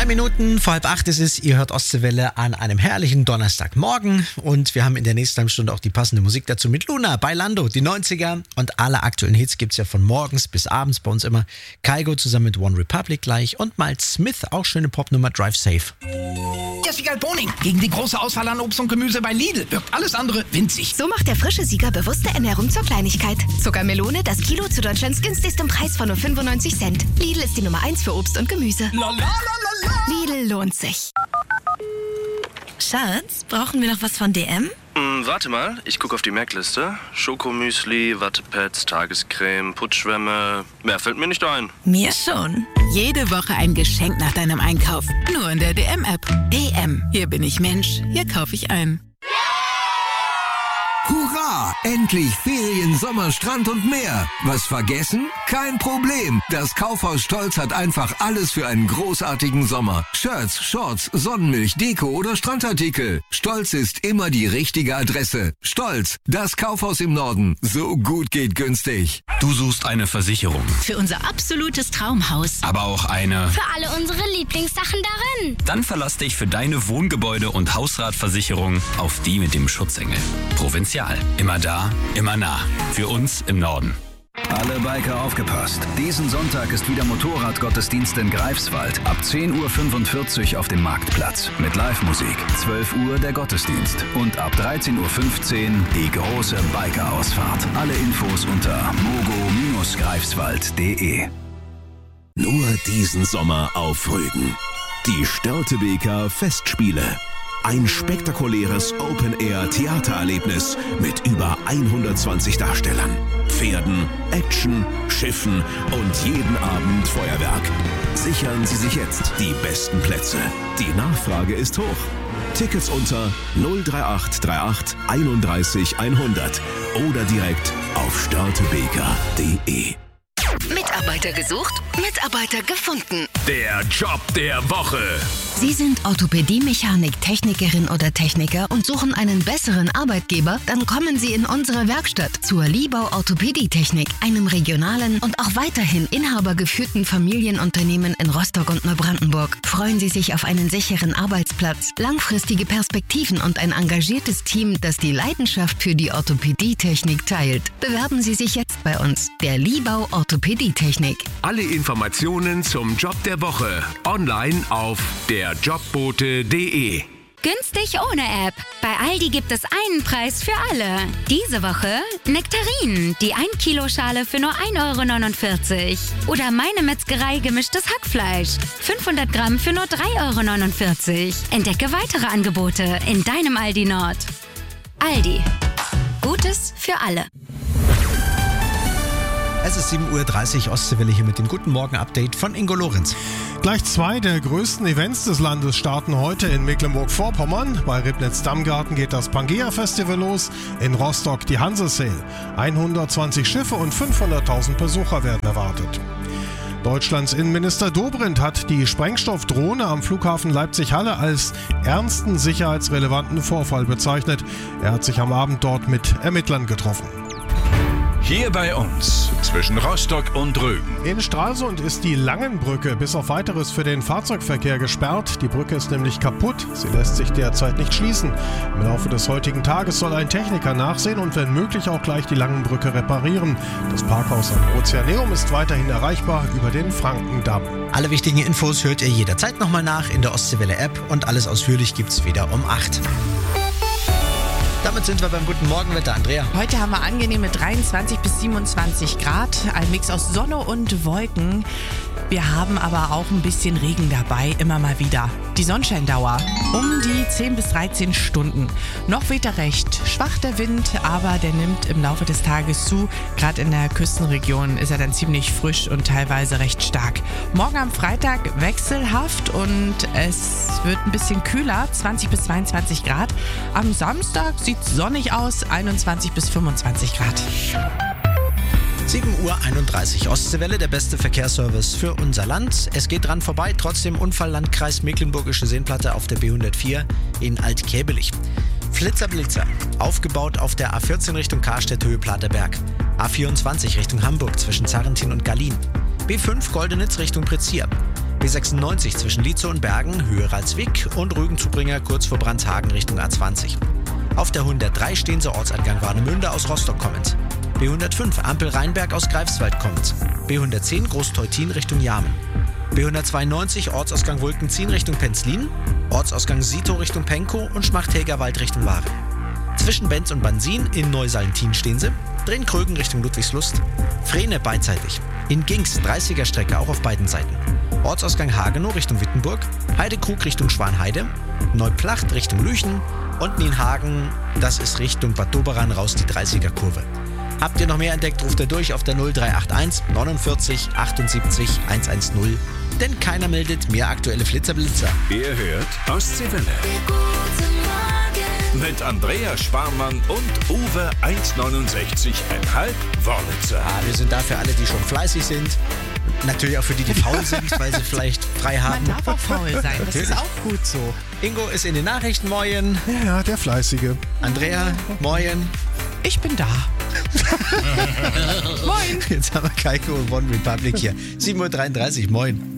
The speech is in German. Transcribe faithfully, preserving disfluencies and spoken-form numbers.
Drei Minuten vor halb acht ist es. Ihr hört Ostseewelle an einem herrlichen Donnerstagmorgen. Und wir haben in der nächsten halben Stunde auch die passende Musik dazu mit Luna bei Lando. Die neunziger und alle aktuellen Hits gibt's ja von morgens bis abends bei uns immer. Kygo zusammen mit One Republic gleich und Miles Smith, auch schöne Popnummer Drive Safe. Jessica Boning gegen die große Auswahl an Obst und Gemüse bei Lidl wirkt alles andere winzig. So macht der frische Sieger bewusste Ernährung zur Kleinigkeit. Zuckermelone, das Kilo zu Deutschlands günstigstem Preis von nur fünfundneunzig Cent. Lidl ist die Nummer eins für Obst und Gemüse. La, la, la, la, la. Lidl lohnt sich. Schatz, brauchen wir noch was von D M? Hm, warte mal, ich gucke auf die Merkliste. Schokomüsli, Wattepads, Tagescreme, Putschwämme. Mehr fällt mir nicht ein. Mir schon. Jede Woche ein Geschenk nach deinem Einkauf. Nur in der D M-App. D M. Hier bin ich Mensch. Hier kaufe ich ein. Hurra! Endlich Ferien, Sommer, Strand und mehr. Was vergessen? Kein Problem. Das Kaufhaus Stolz hat einfach alles für einen großartigen Sommer. Shirts, Shorts, Sonnenmilch, Deko oder Strandartikel. Stolz ist immer die richtige Adresse. Stolz, das Kaufhaus im Norden. So gut geht günstig. Du suchst eine Versicherung. Für unser absolutes Traumhaus. Aber auch eine... Für alle unsere Lieblingssachen darin. Dann verlass dich für deine Wohngebäude- und Hausratversicherung auf die mit dem Schutzengel. Provinzial. Immer da, immer nah. Für uns im Norden. Alle Biker aufgepasst. Diesen Sonntag ist wieder Motorradgottesdienst in Greifswald. Ab zehn Uhr fünfundvierzig auf dem Marktplatz. Mit Live-Musik. zwölf Uhr der Gottesdienst. Und ab dreizehn Uhr fünfzehn die große Biker-Ausfahrt. Alle Infos unter mogo greifswald punkt de. Nur diesen Sommer auf Rügen. Die Störtebeker Festspiele. Ein spektakuläres Open-Air-Theatererlebnis mit über hundertzwanzig Darstellern, Pferden, Action, Schiffen und jeden Abend Feuerwerk. Sichern Sie sich jetzt die besten Plätze. Die Nachfrage ist hoch. Tickets unter null drei acht drei acht einunddreißig hundert oder direkt auf störtebeker punkt de. Mitarbeiter gesucht, Mitarbeiter gefunden. Der Job der Woche. Sie sind Orthopädie-Mechanik, Technikerin oder Techniker und suchen einen besseren Arbeitgeber? Dann kommen Sie in unsere Werkstatt zur Liebau Orthopädie-Technik, einem regionalen und auch weiterhin inhabergeführten Familienunternehmen in Rostock und Neubrandenburg. Freuen Sie sich auf einen sicheren Arbeitsplatz, langfristige Perspektiven und ein engagiertes Team, das die Leidenschaft für die Orthopädie-Technik teilt. Bewerben Sie sich jetzt bei uns, der Liebau Orthopädie-Technik. Alle Informationen zum Job der Woche online auf der jobbote punkt de. Günstig ohne App. Bei Aldi gibt es einen Preis für alle. Diese Woche Nektarinen, die ein Kilo Schale für nur ein Euro neunundvierzig. Oder Meine Metzgerei gemischtes Hackfleisch. fünfhundert Gramm für nur drei Euro neunundvierzig. Entdecke weitere Angebote in deinem Aldi Nord. Aldi. Gutes für alle. Es ist sieben Uhr dreißig, Ostseewelle hier mit dem Guten Morgen-Update von Ingo Lorenz. Gleich zwei der größten Events des Landes starten heute in Mecklenburg-Vorpommern. Bei Ribnitz-Dammgarten geht das Pangea-Festival los, in Rostock die Hanse-Sail. hundertzwanzig Schiffe und fünfhunderttausend Besucher werden erwartet. Deutschlands Innenminister Dobrindt hat die Sprengstoffdrohne am Flughafen Leipzig-Halle als ernsten sicherheitsrelevanten Vorfall bezeichnet. Er hat sich am Abend dort mit Ermittlern getroffen. Hier bei uns, zwischen Rostock und Rügen. In Stralsund ist die Langenbrücke bis auf Weiteres für den Fahrzeugverkehr gesperrt. Die Brücke ist nämlich kaputt. Sie lässt sich derzeit nicht schließen. Im Laufe des heutigen Tages soll ein Techniker nachsehen und wenn möglich auch gleich die Langenbrücke reparieren. Das Parkhaus am Ozeaneum ist weiterhin erreichbar über den Frankendamm. Alle wichtigen Infos hört ihr jederzeit nochmal nach in der Ostseewelle-App und alles ausführlich gibt's wieder um acht. Damit sind wir beim Guten Morgenwetter, Andrea. Heute haben wir angenehme dreiundzwanzig bis siebenundzwanzig Grad, ein Mix aus Sonne und Wolken. Wir haben aber auch ein bisschen Regen dabei, immer mal wieder. Die Sonnenscheindauer um die zehn bis dreizehn Stunden. Noch weht er recht schwach der Wind, aber der nimmt im Laufe des Tages zu. Gerade in der Küstenregion ist er dann ziemlich frisch und teilweise recht stark. Morgen am Freitag wechselhaft und es wird ein bisschen kühler, zwanzig bis zweiundzwanzig Grad. Am Samstag sieht es sonnig aus, einundzwanzig bis fünfundzwanzig Grad. sieben Uhr einunddreißig, Ostseewelle, der beste Verkehrsservice für unser Land. Es geht dran vorbei, trotzdem Unfalllandkreis Mecklenburgische Seenplatte auf der B hundertvier in Altkäbelich. Flitzer-Blitzer, aufgebaut auf der A vierzehn Richtung Karstedt Höhe Platerberg. A vierundzwanzig Richtung Hamburg zwischen Zarrentin und Gallien. B fünf Goldenitz Richtung Prezier. B sechsundneunzig zwischen Lietzow und Bergen, höher als Wick und Rügenzubringer kurz vor Brandshagen Richtung A zwanzig. Auf der hundertdrei Steenser Ortsangang Warnemünde aus Rostock kommend. B hundertfünf Ampel Rheinberg aus Greifswald kommend. B hundertzehn Großteutin Richtung Jarmen. B hundertzweiundneunzig Ortsausgang Wolkenzien Richtung Penzlin, Ortsausgang Sito Richtung Penkow und Schmachthägerwald Richtung Waren. Zwischen Benz und Bansin in Neusallentin stehen sie, drehen Krögen Richtung Ludwigslust, Frehne beidseitig. In Gings dreißiger Strecke auch auf beiden Seiten. Ortsausgang Hagenow Richtung Wittenburg, Heidekrug Richtung Schwanheide, Neuplacht Richtung Lüchen und Nienhagen, das ist Richtung Bad Doberan raus die dreißiger Kurve. Habt ihr noch mehr entdeckt, ruft ihr durch auf der null drei acht eins neunundvierzig achtundsiebzig hundertzehn. Denn keiner meldet mehr aktuelle Flitzerblitzer. Ihr hört Ostseewelle. Mit Andrea Sparmann und Uwe eins neunundsechzig Komma fünf Wörlitzer. Ja, wir sind da für alle, die schon fleißig sind. Natürlich auch für die, die faul sind, weil sie vielleicht frei haben. Man darf auch faul sein, das ist auch gut so. Ingo ist in den Nachrichten, moin. Ja, der Fleißige. Andrea, moin. Ich bin da. Moin. Jetzt haben wir Kaiko und One Republic hier. sieben Uhr dreiunddreißig, moin.